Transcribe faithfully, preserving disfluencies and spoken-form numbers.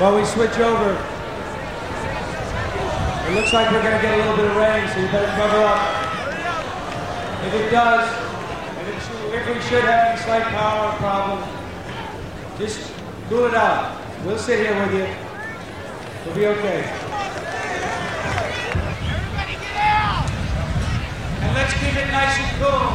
while we switch over. It looks like we're going to get a little bit of rain, so you better cover up. If it does, and if, if we should have any slight power problem, just cool it out. We'll sit here with you. We'll be okay. Everybody get out! And let's keep it nice and cool.